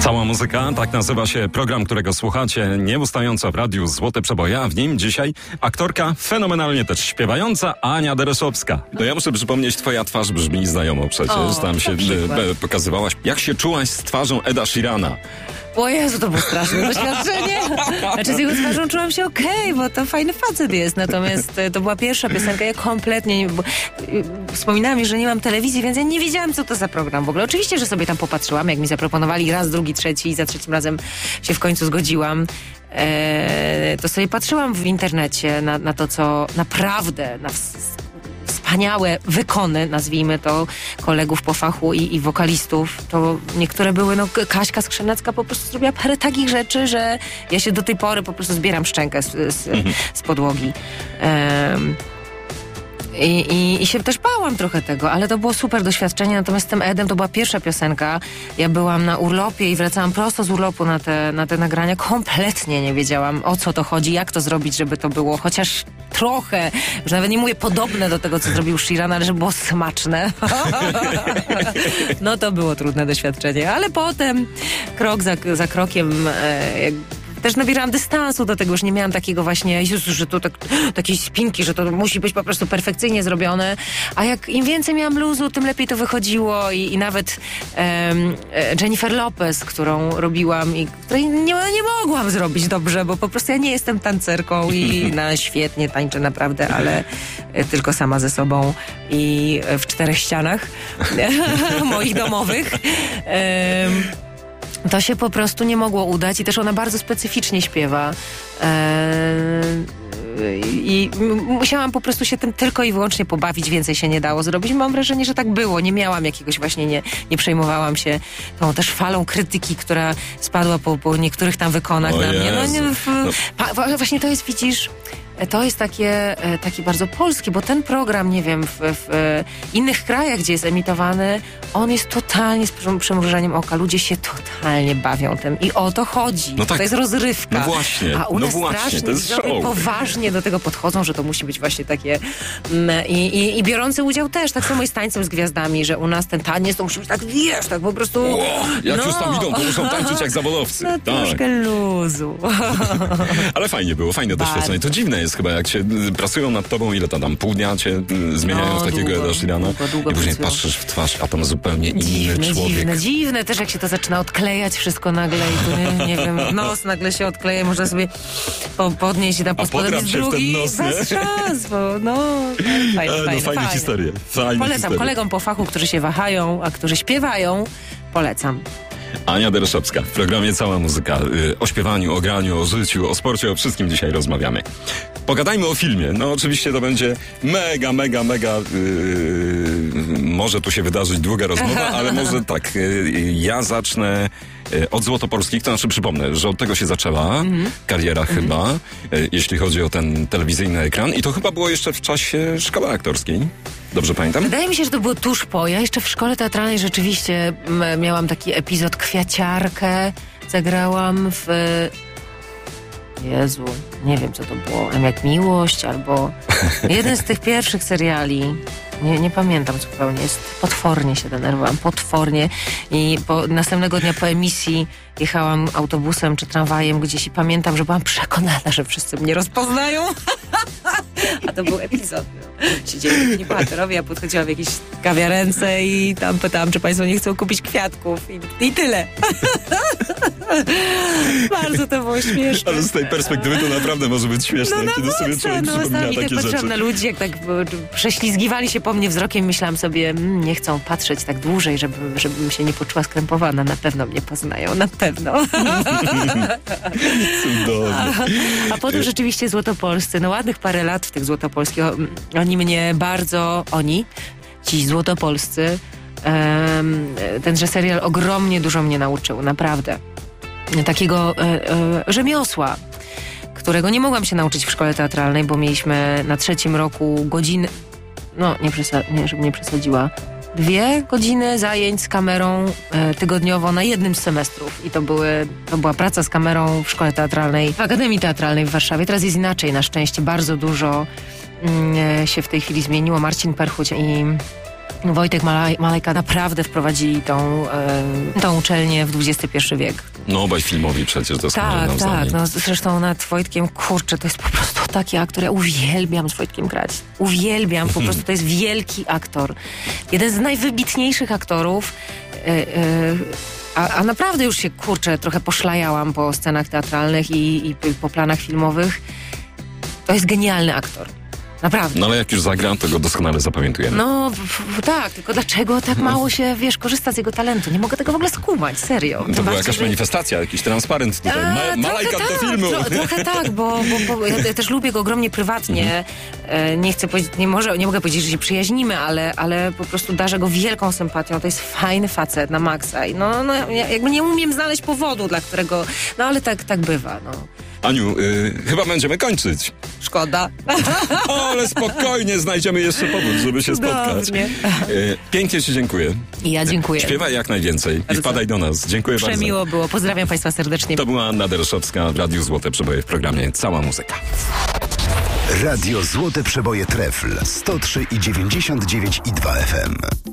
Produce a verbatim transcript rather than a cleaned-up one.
Cała muzyka, tak nazywa się program, którego słuchacie nieustająco w radiu Złote Przeboje, a w nim dzisiaj aktorka, fenomenalnie też śpiewająca, Ania Dereszowska. To ja muszę przypomnieć, twoja twarz brzmi znajomo przecież, o, tam się e, pokazywałaś. Jak się czułaś z twarzą Eda Sheerana? O Jezu, to było straszne doświadczenie. Znaczy z jego twarzą czułam się okej, okay, bo to fajny facet jest. Natomiast to była pierwsza piosenka, ja kompletnie nie... Bo, wspominałam mi, że nie mam telewizji, więc ja nie wiedziałam, co to za program w ogóle. Oczywiście, że sobie tam popatrzyłam, jak mi zaproponowali raz, drugi, trzeci i za trzecim razem się w końcu zgodziłam. Eee, to sobie patrzyłam w internecie na, na to, co naprawdę... Na wspaniałe wykony, nazwijmy to, kolegów po fachu i, i wokalistów, to niektóre były, no Kaśka Skrzynecka po prostu zrobiła parę takich rzeczy, że ja się do tej pory po prostu zbieram szczękę z, z, mhm. z podłogi. Um, I, i, I się też bałam trochę tego, ale to było super doświadczenie, natomiast z tym Edem to była pierwsza piosenka. Ja byłam na urlopie i wracałam prosto z urlopu na te, na te nagrania. Kompletnie nie wiedziałam, o co to chodzi, jak to zrobić, żeby to było chociaż trochę, już nawet nie mówię podobne do tego, co zrobił Sheeran, ale żeby było smaczne. No to było trudne doświadczenie, ale potem krok za, za krokiem e, też nabierałam dystansu do tego, już nie miałam takiego właśnie, Jezu, że to tak, takiej spinki, że to musi być po prostu perfekcyjnie zrobione, a jak im więcej miałam luzu, tym lepiej to wychodziło i, i nawet um, Jennifer Lopez, którą robiłam i której nie, nie mogłam zrobić dobrze, bo po prostu ja nie jestem tancerką i no, świetnie tańczę naprawdę, ale tylko sama ze sobą i w czterech ścianach moich domowych. Um, To się po prostu nie mogło udać i też ona bardzo specyficznie śpiewa. Eee, I musiałam po prostu się tym tylko i wyłącznie pobawić, więcej się nie dało zrobić. Mam wrażenie, że tak było. Nie miałam jakiegoś właśnie, nie, nie przejmowałam się tą też falą krytyki, która spadła po, po niektórych tam wykonach o na mnie. No, nie, w, no. pa, właśnie to jest, widzisz... To jest takie, takie bardzo polskie, bo ten program, nie wiem, w, w innych krajach, gdzie jest emitowany, on jest totalnie z przymrużeniem oka. Ludzie się totalnie bawią tym i o to chodzi. No tak. To jest rozrywka. No właśnie. A u nas no właśnie, strasznie to jest show. Poważnie do tego podchodzą, że to musi być właśnie takie mm, i, i, i biorący udział też. Tak samo jest z tańcem z gwiazdami, że u nas ten taniec to musi być tak, wiesz, tak po prostu... Wow, jak no. już tam idą, to muszą tańczyć jak zawodowcy. No tak. troszkę luzu. Ale fajnie było, fajne Bardzo. doświadczenie. To dziwne jest chyba, jak się pracują nad tobą, ile to tam, pół dnia cię zmieniają no, w takiego długo, Eda Sheerana długo, długo i później pracują. patrzysz w twarz, a tam zupełnie inny dziwne, człowiek. Dziwne, dziwne też jak się to zaczyna odklejać wszystko nagle i tu, nie, nie wiem, nos nagle się odkleja, można sobie po, podnieść i tam pod spodem jest drugi. Nos, bez szans, bo no fajne, e, fajne, no, fajne historie. Fajne Polecam historie. kolegom po fachu, którzy się wahają, a którzy śpiewają, polecam. Ania Dereszowska w programie Cała Muzyka. Y, o śpiewaniu, o graniu, o życiu, o sporcie, o wszystkim dzisiaj rozmawiamy. Pogadajmy o filmie. No oczywiście to będzie mega, mega, mega... Yy, może tu się wydarzyć długa rozmowa, ale może tak. Yy, ja zacznę yy, od Złotopolskich. To znaczy przypomnę, że od tego się zaczęła mm-hmm. kariera mm-hmm. chyba, yy, jeśli chodzi o ten telewizyjny ekran. I to chyba było jeszcze w czasie szkoły aktorskiej. Dobrze pamiętam? Wydaje mi się, że to było tuż po. Ja jeszcze w szkole teatralnej rzeczywiście m, miałam taki epizod Kwiaciarkę. Zagrałam w... Jezu, nie wiem co to było. M jak Miłość albo jeden z tych pierwszych seriali. Nie, nie pamiętam zupełnie. Jest, potwornie się denerwowałam. Potwornie. I po, następnego dnia po emisji jechałam autobusem czy tramwajem gdzieś i pamiętam, że byłam przekonana, że wszyscy mnie rozpoznają. A to był epizod. No. Siedzieli inni bohaterowie, ja podchodziłam w jakieś kawiarence i tam pytałam, czy państwo nie chcą kupić kwiatków. I, i tyle. Bardzo to było śmieszne. Ale z tej perspektywy to naprawdę może być śmieszne, no, kiedy sobie człowiek no, przypomina i takie tak patrzyłam rzeczy. na ludzi, jak tak prześlizgiwali się po mnie wzrokiem, myślałam sobie, mmm, nie chcą patrzeć tak dłużej, żeby, żebym się nie poczuła skrępowana. Na pewno mnie poznają, na pewno. Cudownie. A, a potem rzeczywiście Złotopolscy, no ładnych parę lat w tych Złotopolskich, oni mnie bardzo, oni, ci Złotopolscy, um, tenże serial ogromnie dużo mnie nauczył, naprawdę. Takiego e, e, rzemiosła, którego nie mogłam się nauczyć w szkole teatralnej, bo mieliśmy na trzecim roku godziny, no nie, przesad- nie żeby nie przesadziła, dwie godziny zajęć z kamerą e, tygodniowo na jednym z semestrów. I to, były, to była praca z kamerą w szkole teatralnej, w Akademii Teatralnej w Warszawie. Teraz jest inaczej, na szczęście bardzo dużo mm, się w tej chwili zmieniło. Marcin Perchuć i Wojtek Malaj, Malejka naprawdę wprowadzili tą, e, tą uczelnię w dwudziesty pierwszy wiek. No obaj filmowi przecież doskonale Tak, nam tak. znani. No, zresztą nad Wojtkiem, kurczę, to jest po prostu taki aktor. Ja uwielbiam z Wojtkiem grać. Uwielbiam, po prostu to jest wielki aktor. Jeden z najwybitniejszych aktorów. E, e, a, a naprawdę już się, kurczę, trochę poszlajałam po scenach teatralnych i, i po planach filmowych. To jest genialny aktor. Naprawdę. No ale jak już zagram, to go doskonale zapamiętujemy. No w, w, tak, tylko dlaczego tak mało się, wiesz, korzysta z jego talentu? Nie mogę tego w ogóle skumać, serio. To Tym była bardziej, jakaś że- manifestacja, jakiś transparent tutaj. A, Ma, trochę Malajka do tak, filmu. Tro, trochę tak, bo, bo, bo ja, ja też lubię go ogromnie prywatnie. E, nie chcę powiedzieć, nie, może, nie mogę powiedzieć, że się przyjaźnimy, ale, ale po prostu darzę go wielką sympatią. To jest fajny facet na maksa. I no, no, ja jakby nie umiem znaleźć powodu, dla którego... No ale tak, tak bywa, no. Aniu, y, chyba będziemy kończyć. Szkoda. O, ale spokojnie, znajdziemy jeszcze powód, żeby się spotkać. Cudownie. Y, pięknie ci dziękuję. I ja dziękuję. Śpiewaj jak najwięcej i Bardzo. wpadaj do nas. Dziękuję bardzo. Przemiło było. Pozdrawiam Państwa serdecznie. To była Anna Dereszowska w Radiu Złote Przeboje w programie Cała Muzyka. Radio Złote Przeboje Trefl sto trzy i dziewięćdziesiąt dziewięć i dwa F M.